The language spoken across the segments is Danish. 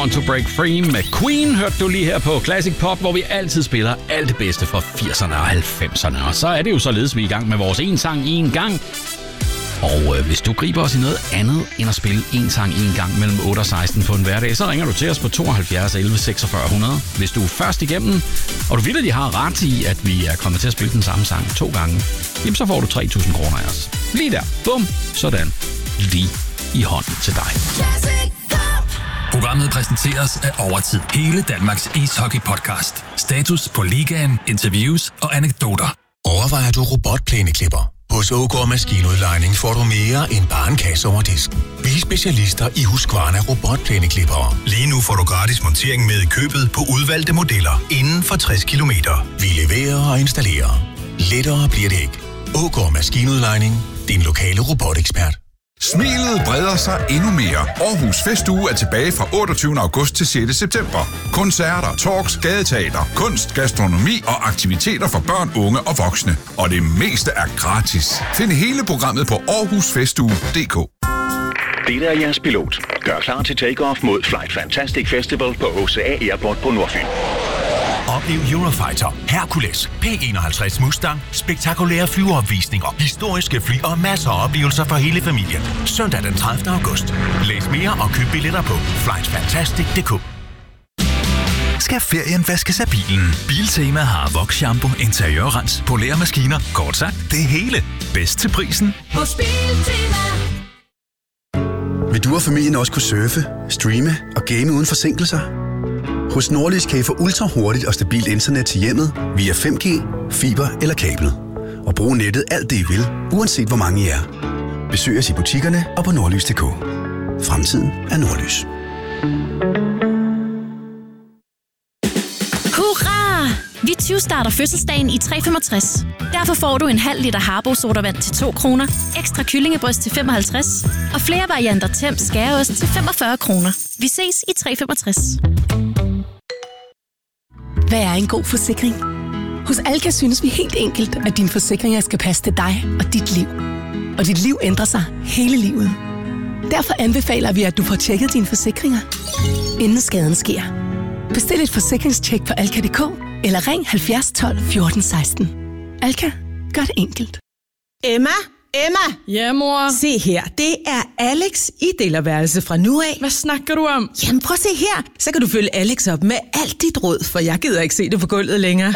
Want to Break Free med Queen hørte du lige her på Classic Pop, hvor vi altid spiller alt det bedste fra 80'erne og 90'erne. Og så er det jo således, vi er i gang med vores En Sang En Gang. Og hvis du griber os i noget andet end at spille En Sang En Gang mellem 8 og 16 på en hverdag, så ringer du til os på 72 11 46 100. Hvis du er først igennem, og du vitterlig har ret i, at vi er kommet til at spille den samme sang 2 gange, jamen så får du 3.000 kroner af os. Lige der. Bum. Sådan. Lige i hånden til dig. Programmet præsenteres af Overtid. Hele Danmarks ishockey-podcast. Status på ligaen, interviews og anekdoter. Overvejer du robotplæneklipper? Hos Ågaard Maskinudlejning får du mere end bare en kasse over disken. Vi er specialister i Husqvarna robotplæneklippere. Lige nu får du gratis montering med i købet på udvalgte modeller inden for 60 km. Vi leverer og installerer. Lettere bliver det ikke. Ågaard Maskinudlejning. Din lokale robotekspert. Smilet breder sig endnu mere. Aarhus Festuge er tilbage fra 28. august til 6. september. Koncerter, talks, gadeteater, kunst, gastronomi og aktiviteter for børn, unge og voksne. Og det meste er gratis. Find hele programmet på aarhusfestuge.dk. Det er jeres pilot. Gør klar til take-off mod Flight Fantastic Festival på OCA Airport på Nordfyn. Oplev Eurofighter, Hercules, P51 Mustang, spektakulære flyveopvisninger, historiske fly og masser af oplevelser for hele familien. Søndag den 30. august. Læs mere og køb billetter på flightfantastic.dk. Skal ferien vaskes af bilen? Biltema har Vox shampoo, interiørrens, poleremaskiner, kort sagt det hele. Bedst til prisen hos Biltema. Vil du og familien også kunne surfe, streame og game uden forsinkelser? Hos Nordlys kan I få ultra hurtigt og stabilt internet til hjemmet via 5G, fiber eller kabel. Og bruge nettet alt det I vil, uanset hvor mange I er. Besøg os i butikkerne og på nordlys.dk. Fremtiden er Nordlys. Hurra! Vi 20 starter fødselsdagen i 365. Derfor får du en halv liter Harbo sodavand til 2 kroner, ekstra kyllingebryst til 55 og flere varianter Temp skæreost til 45 kroner. Vi ses i 365. Hvad er en god forsikring? Hos Alka synes vi helt enkelt, at dine forsikringer skal passe til dig og dit liv. Og dit liv ændrer sig hele livet. Derfor anbefaler vi, at du får tjekket dine forsikringer, inden skaden sker. Bestil et forsikringstjek på alka.dk eller ring 70 12 14 16. Alka, gør det enkelt. Emma? Ja, mor? Se her, det er Alex i delerværelse fra nu af. Hvad snakker du om? Jamen prøv at se her, så kan du følge Alex op med alt dit råd, for jeg gider ikke se det på gulvet længere.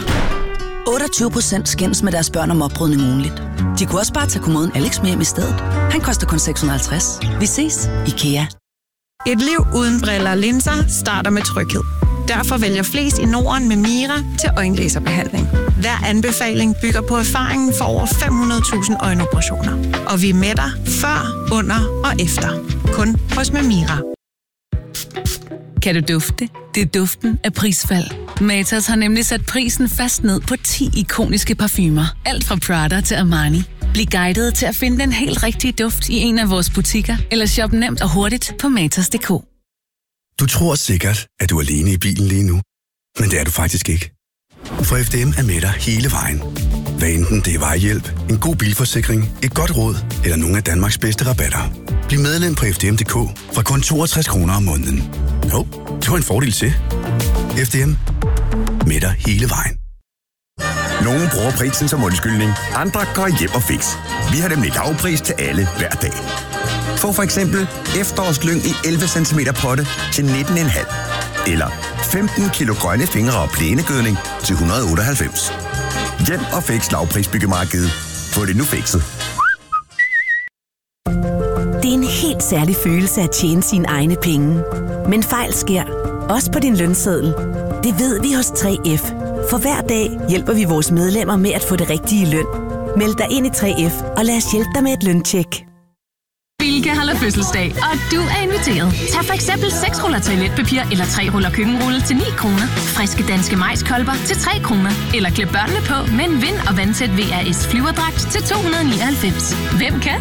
28% skændes med deres børn om opbrydning ugenligt. De kunne også bare tage kommoden Alex med hjem i stedet. Han koster kun 650. Vi ses, IKEA. Et liv uden briller og linser starter med tryghed. Derfor vælger flest i Norden med Mira til øjenlaserbehandling. Hver anbefaling bygger på erfaringen for over 500.000 øjenoperationer. Og vi er med dig før, under og efter. Kun hos Mira. Kan du dufte? Det er duften af prisfald. Matas har nemlig sat prisen fast ned på 10 ikoniske parfumer. Alt fra Prada til Armani. Bliv guidet til at finde den helt rigtige duft i en af vores butikker, eller shop nemt og hurtigt på matas.dk. Du tror sikkert, at du er alene i bilen lige nu, men det er du faktisk ikke. For FDM er med dig hele vejen. Hvad enten det er vejhjælp, en god bilforsikring, et godt råd eller nogle af Danmarks bedste rabatter. Bliv medlem på FDM.dk fra kun 62 kroner om måneden. Det var en fordel til. FDM med dig hele vejen. Nogle bruger prisen som undskyldning, andre går hjem og fix. Vi har nemlig lavpris til alle hver dag. Få for eksempel efterårslyng i 11 cm potte til 19,5. Eller 15 kilo grønne fingre og plænegødning til 198. Hjem og fix lavprisbyggemarkedet. Få det nu fikset. Det er en helt særlig følelse at tjene sine egne penge. Men fejl sker, også på din lønseddel. Det ved vi hos 3F. For hver dag hjælper vi vores medlemmer med at få det rigtige løn. Meld dig ind i 3F, og lad os hjælpe dig med et løntjek. Bilka holder fødselsdag, og du er inviteret. Tag for eksempel 6 ruller toiletpapir eller 3 ruller køkkenrulle til 9 kroner. Friske danske majskolber til 3 kroner. Eller klæd børnene på med en vind- og vandtæt VRS flyverdragt til 299. Hvem kan?